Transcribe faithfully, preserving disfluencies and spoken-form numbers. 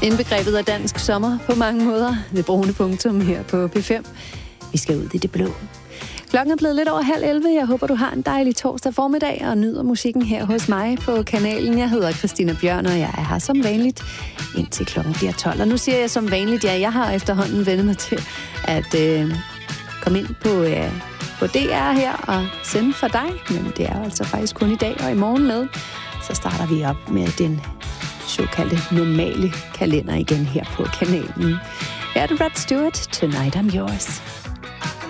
Indbegrebet af dansk sommer på mange måder. Det brune punktum her på P fem. Vi skal ud i det blå. Klokken er blevet lidt over halv elleve. Jeg håber, du har en dejlig torsdag formiddag og nyder musikken her hos mig på kanalen. Jeg hedder Christina Bjørn, og jeg er her som vanligt indtil klokken bliver tolv. Og nu siger jeg som vanligt, ja, jeg har efterhånden vendt mig til at øh, komme ind på, øh, på D R her og sende for dig. Men det er altså faktisk kun i dag og i morgen med. Så starter vi op med den såkaldte normale kalender igen her på kanalen. Her er det Rod Stewart, Tonight I'm Yours.